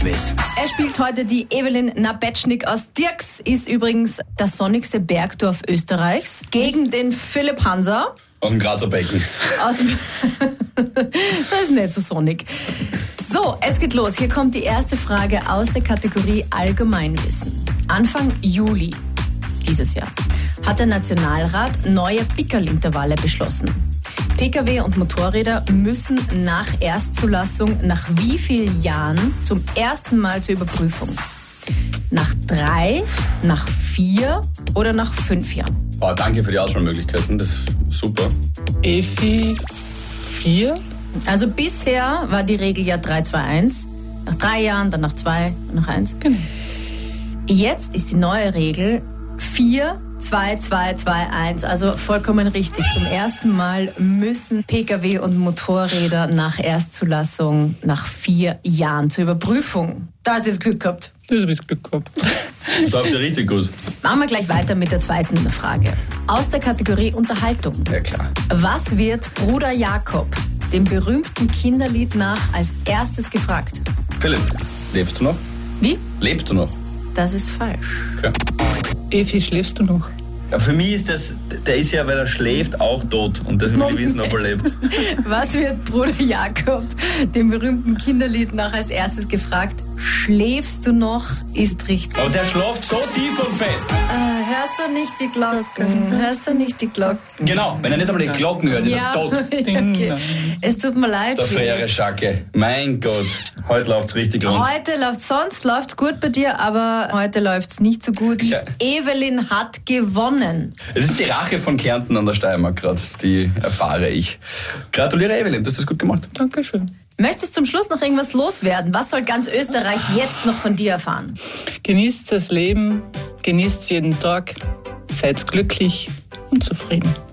Er spielt heute die Evelyn Nabetschnik aus Dirks, ist übrigens das sonnigste Bergdorf Österreichs, gegen den Philipp Hanser. Aus dem Grazer Becken. Das ist nicht so sonnig. So, es geht los. Hier kommt die erste Frage aus der Kategorie Allgemeinwissen. Anfang Juli dieses Jahr hat der Nationalrat neue Pickerl-Intervalle beschlossen. Pkw und Motorräder müssen nach Erstzulassung nach wie vielen Jahren zum ersten Mal zur Überprüfung? Nach 3, nach 4 oder nach 5 Jahren? Oh, danke für die Auswahlmöglichkeiten, das ist super. Evi 4? Also bisher war die Regel ja 3, 2, 1. Nach 3 Jahren, dann nach 2, nach 1. Genau. Jetzt ist die neue Regel 4, 2, 2, 2, 1. Also vollkommen richtig. Zum ersten Mal müssen Pkw und Motorräder nach Erstzulassung nach 4 Jahren zur Überprüfung. Da hast du jetzt Glück gehabt. Das habe ich Glück gehabt. Das läuft ja richtig gut. Machen wir gleich weiter mit der zweiten Frage. Aus der Kategorie Unterhaltung. Ja, klar. Was wird Bruder Jakob dem berühmten Kinderlied nach als erstes gefragt? Philipp, lebst du noch? Wie? Lebst du noch? Das ist falsch. Ja. Evi, schläfst du noch? Ja, für mich ist das, der ist ja, weil er schläft, auch tot. Und deswegen will ich wissen, ob er lebt. Was wird Bruder Jakob dem berühmten Kinderlied nach als erstes gefragt? Schläfst du noch? Ist richtig. Aber der schläft so tief und fest. Hörst du nicht die Glocken? Hörst du nicht die Glocken? Genau, wenn er nicht einmal die Glocken hört, ist er tot. Okay. Es tut mir leid. Der Frere Schacke. Mein Gott, heute läuft's richtig rund. Heute sonst läuft's gut bei dir, aber heute läuft's nicht so gut. Ja. Evelyn hat gewonnen. Es ist die Rache von Kärnten an der Steiermark gerade, die erfahre ich. Gratuliere Evelyn, du hast das gut gemacht. Dankeschön. Möchtest du zum Schluss noch irgendwas loswerden? Was soll ganz Österreich jetzt noch von dir erfahren? Genießt das Leben, genießt jeden Tag, seid glücklich und zufrieden.